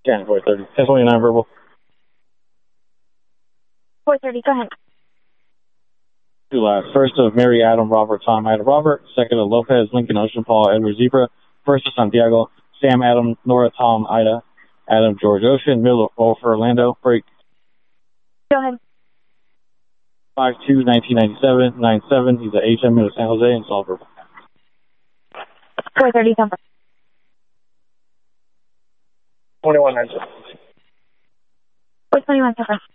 January 430. 1029 verbal. 430, go ahead. Two last. First of Mary, Adam, Robert, Tom, Ida, Robert. Second of Lopez, Lincoln, Ocean, Paul, Edward, Zebra. First of Santiago, Sam, Adam, Nora, Tom, Ida, Adam, George, Ocean. Middle of Orlando, break. Go ahead. 5-2, 1997, 97. He's at HM in San Jose and solve verbal. 430, number. 21, 421, number.